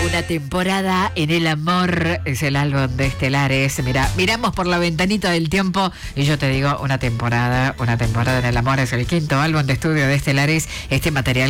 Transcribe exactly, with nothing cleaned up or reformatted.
Una temporada en el amor es el álbum de Estelares. Mira, miramos por la ventanita del tiempo y yo te digo, una temporada, una temporada en el amor es el quinto álbum de estudio de Estelares. Este material